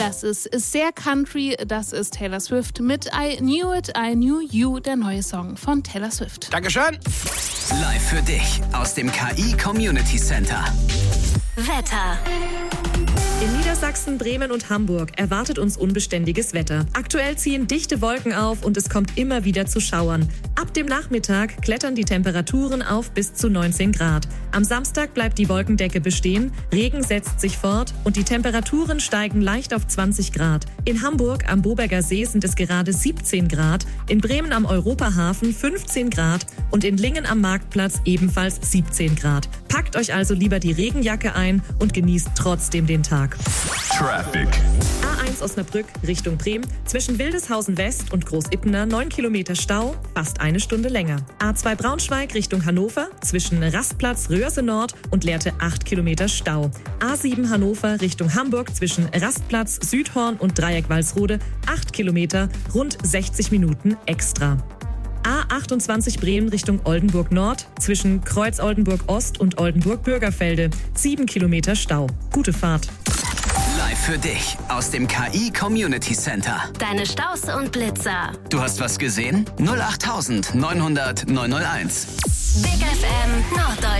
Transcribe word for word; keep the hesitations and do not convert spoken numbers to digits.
Das ist, ist sehr Country, das ist Taylor Swift mit I Knew It, I Knew You, der neue Song von Taylor Swift. Dankeschön. Live für dich aus dem K I Community Center. Wetter. In Niedersachsen, Bremen und Hamburg erwartet uns unbeständiges Wetter. Aktuell ziehen dichte Wolken auf und es kommt immer wieder zu Schauern. Ab dem Nachmittag klettern die Temperaturen auf bis zu neunzehn Grad. Am Samstag bleibt die Wolkendecke bestehen, Regen setzt sich fort und die Temperaturen steigen leicht auf zwanzig Grad. In Hamburg am Boberger See sind es gerade siebzehn Grad, in Bremen am Europahafen fünfzehn Grad und in Lingen am Marktplatz ebenfalls siebzehn Grad. Packt euch also lieber die Regenjacke ein und genießt trotzdem den Tag. Traffic. A eins Osnabrück Richtung Bremen. Zwischen Wildeshausen West und Großippener neun Kilometer Stau, fast eine Stunde länger. A zwei Braunschweig Richtung Hannover. Zwischen Rastplatz Röhrse Nord und Lehrte acht Kilometer Stau. A sieben Hannover Richtung Hamburg. Zwischen Rastplatz Südhorn und Dreieck Walsrode acht Kilometer, rund sechzig Minuten extra. A achtundzwanzig Bremen Richtung Oldenburg Nord. Zwischen Kreuz Oldenburg Ost und Oldenburg Bürgerfelde sieben Kilometer Stau. Gute Fahrt. Live für dich aus dem K I Community Center. Deine Staus und Blitzer. Du hast was gesehen? null acht neunhundert neunhundert neunhunderteins. Big F M Norddeutschland.